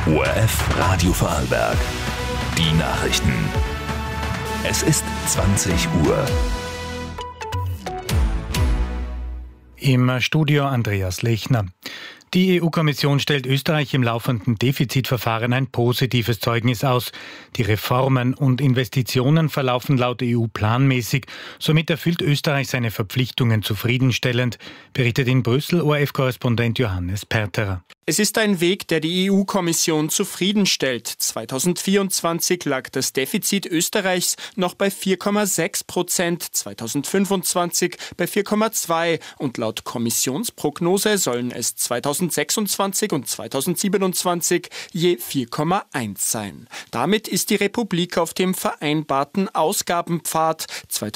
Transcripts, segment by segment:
ORF Radio Vorarlberg. Die Nachrichten. Es ist 20 Uhr. Im Studio Andreas Lechner. Die EU-Kommission stellt Österreich im laufenden Defizitverfahren ein positives Zeugnis aus. Die Reformen und Investitionen verlaufen laut EU planmäßig. Somit erfüllt Österreich seine Verpflichtungen zufriedenstellend, berichtet in Brüssel ORF-Korrespondent Johannes Perterer. Es ist ein Weg, der die EU-Kommission zufriedenstellt. 2024 lag das Defizit Österreichs noch bei 4,6%, 2025 bei 4,2% und laut Kommissionsprognose sollen es 2026 und 2027 je 4,1 sein. Damit ist die Republik auf dem vereinbarten Ausgabenpfad.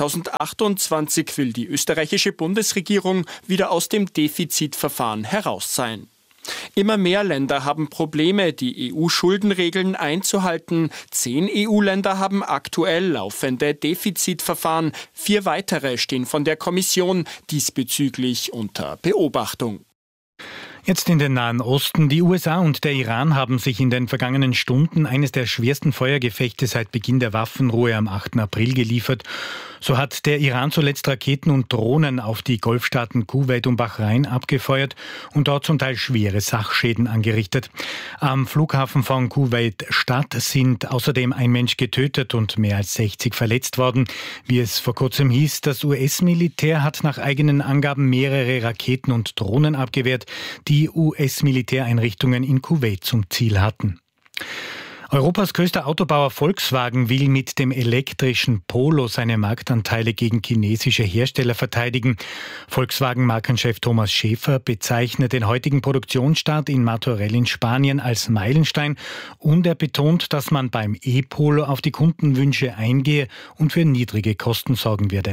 2028 will die österreichische Bundesregierung wieder aus dem Defizitverfahren heraus sein. Immer mehr Länder haben Probleme, die EU-Schuldenregeln einzuhalten. 10 EU-Länder haben aktuell laufende Defizitverfahren. 4 weitere stehen von der Kommission diesbezüglich unter Beobachtung. Jetzt in den Nahen Osten. Die USA und der Iran haben sich in den vergangenen Stunden eines der schwersten Feuergefechte seit Beginn der Waffenruhe am 8. April geliefert. So hat der Iran zuletzt Raketen und Drohnen auf die Golfstaaten Kuwait und Bahrain abgefeuert und dort zum Teil schwere Sachschäden angerichtet. Am Flughafen von Kuwait-Stadt sind außerdem ein Mensch getötet und mehr als 60 verletzt worden. Wie es vor kurzem hieß, das US-Militär hat nach eigenen Angaben mehrere Raketen und Drohnen abgewehrt, die US-Militäreinrichtungen in Kuwait zum Ziel hatten. Europas größter Autobauer Volkswagen will mit dem elektrischen Polo seine Marktanteile gegen chinesische Hersteller verteidigen. Volkswagen-Markenchef Thomas Schäfer bezeichnet den heutigen Produktionsstart in Martorell in Spanien als Meilenstein und er betont, dass man beim E-Polo auf die Kundenwünsche eingehe und für niedrige Kosten sorgen werde.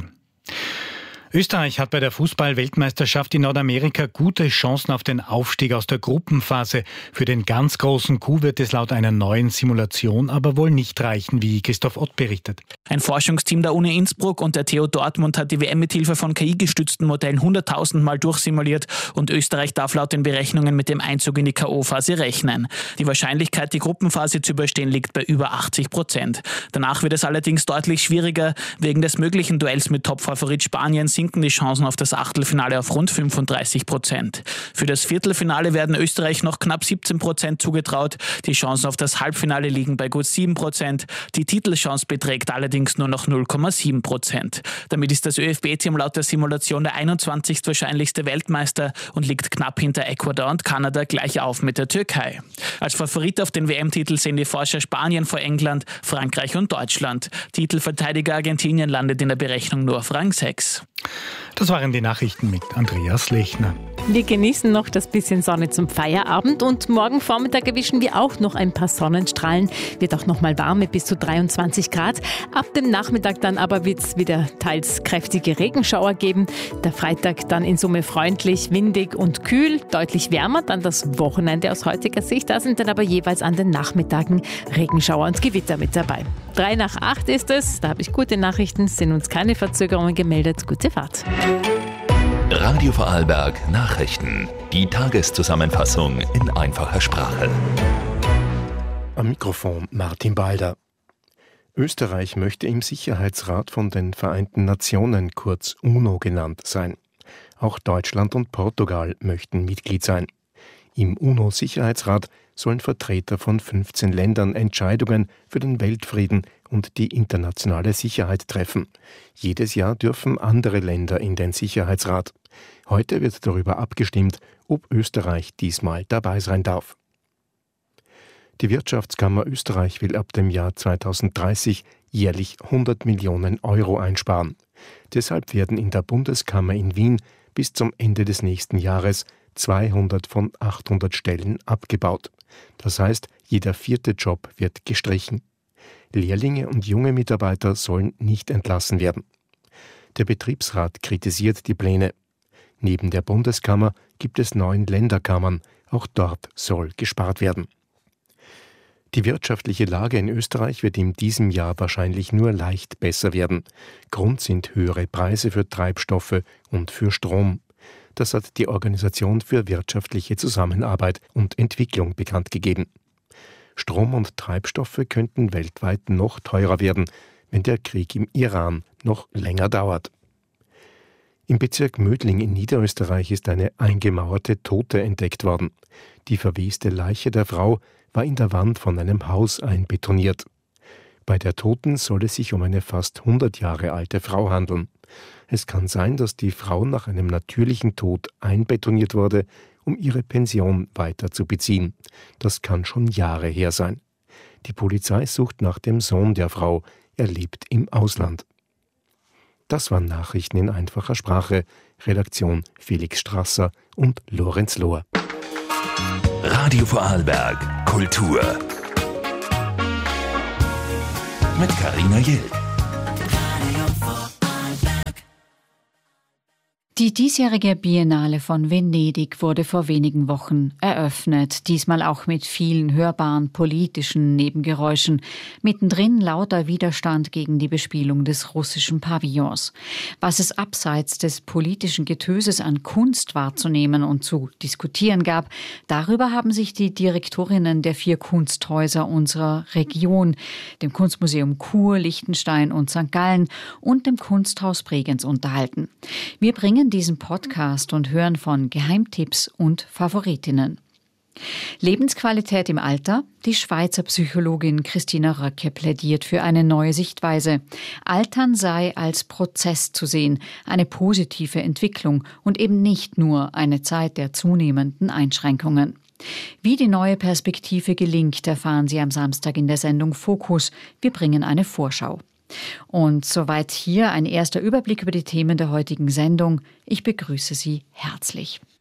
Österreich hat bei der Fußball-Weltmeisterschaft in Nordamerika gute Chancen auf den Aufstieg aus der Gruppenphase. Für den ganz großen Coup wird es laut einer neuen Simulation aber wohl nicht reichen, wie Christoph Ott berichtet. Ein Forschungsteam der Uni Innsbruck und der TU Dortmund hat die WM mit Hilfe von KI-gestützten Modellen 100.000 Mal durchsimuliert und Österreich darf laut den Berechnungen mit dem Einzug in die K.O.-Phase rechnen. Die Wahrscheinlichkeit, die Gruppenphase zu überstehen, liegt bei über 80%. Danach wird es allerdings deutlich schwieriger. Wegen des möglichen Duells mit Topfavorit Spanien sinken die Chancen auf das Achtelfinale auf rund 35%. Für das Viertelfinale werden Österreich noch knapp 17% zugetraut. Die Chancen auf das Halbfinale liegen bei gut 7%. Die Titelchance beträgt allerdings nur noch 0,7%. Damit ist das ÖFB-Team laut der Simulation der 21. wahrscheinlichste Weltmeister und liegt knapp hinter Ecuador und Kanada gleich auf mit der Türkei. Als Favorit auf den WM-Titel sehen die Forscher Spanien vor England, Frankreich und Deutschland. Titelverteidiger Argentinien landet in der Berechnung nur auf Rang 6. Das waren die Nachrichten mit Andreas Lechner. Wir genießen noch das bisschen Sonne zum Feierabend und morgen Vormittag erwischen wir auch noch ein paar Sonnenstrahlen. Wird auch noch mal warm mit bis zu 23 Grad. Ab dem Nachmittag dann aber wird es wieder teils kräftige Regenschauer geben. Der Freitag dann in Summe freundlich, windig und kühl, deutlich wärmer. Dann das Wochenende aus heutiger Sicht. Da sind dann aber jeweils an den Nachmittagen Regenschauer und Gewitter mit dabei. 7:55 ist es. Da habe ich gute Nachrichten. Sind uns keine Verzögerungen gemeldet. Gute Fahrt. Radio Vorarlberg Nachrichten. Die Tageszusammenfassung in einfacher Sprache. Am Mikrofon Martin Balder. Österreich möchte im Sicherheitsrat von den Vereinten Nationen, kurz UNO genannt, sein. Auch Deutschland und Portugal möchten Mitglied sein. Im UNO-Sicherheitsrat sollen Vertreter von 15 Ländern Entscheidungen für den Weltfrieden und die internationale Sicherheit treffen. Jedes Jahr dürfen andere Länder in den Sicherheitsrat. Heute wird darüber abgestimmt, ob Österreich diesmal dabei sein darf. Die Wirtschaftskammer Österreich will ab dem Jahr 2030 jährlich 100 Millionen Euro einsparen. Deshalb werden in der Bundeskammer in Wien bis zum Ende des nächsten Jahres 200 von 800 Stellen abgebaut. Das heißt, jeder 4. Job wird gestrichen. Lehrlinge und junge Mitarbeiter sollen nicht entlassen werden. Der Betriebsrat kritisiert die Pläne. Neben der Bundeskammer gibt es 9 Länderkammern. Auch dort soll gespart werden. Die wirtschaftliche Lage in Österreich wird in diesem Jahr wahrscheinlich nur leicht besser werden. Grund sind höhere Preise für Treibstoffe und für Strom. Das hat die Organisation für wirtschaftliche Zusammenarbeit und Entwicklung bekannt gegeben. Strom und Treibstoffe könnten weltweit noch teurer werden, wenn der Krieg im Iran noch länger dauert. Im Bezirk Mödling in Niederösterreich ist eine eingemauerte Tote entdeckt worden. Die verweste Leiche der Frau war in der Wand von einem Haus einbetoniert. Bei der Toten soll es sich um eine fast 100 Jahre alte Frau handeln. Es kann sein, dass die Frau nach einem natürlichen Tod einbetoniert wurde, um ihre Pension weiter zu beziehen. Das kann schon Jahre her sein. Die Polizei sucht nach dem Sohn der Frau. Er lebt im Ausland. Das waren Nachrichten in einfacher Sprache. Redaktion Felix Strasser und Lorenz Lohr. Radio Vorarlberg Kultur mit Carina Jill. Die diesjährige Biennale von Venedig wurde vor wenigen Wochen eröffnet, diesmal auch mit vielen hörbaren politischen Nebengeräuschen, mittendrin lauter Widerstand gegen die Bespielung des russischen Pavillons. Was es abseits des politischen Getöses an Kunst wahrzunehmen und zu diskutieren gab, darüber haben sich die Direktorinnen der 4 Kunsthäuser unserer Region, dem Kunstmuseum Chur, Liechtenstein und St. Gallen und dem Kunsthaus Bregenz unterhalten. Wir bringen diesen Podcast und hören von Geheimtipps und Favoritinnen. Lebensqualität im Alter? Die Schweizer Psychologin Christina Röcke plädiert für eine neue Sichtweise. Altern sei als Prozess zu sehen, eine positive Entwicklung und eben nicht nur eine Zeit der zunehmenden Einschränkungen. Wie die neue Perspektive gelingt, erfahren Sie am Samstag in der Sendung Fokus. Wir bringen eine Vorschau. Und soweit hier ein erster Überblick über die Themen der heutigen Sendung. Ich begrüße Sie herzlich.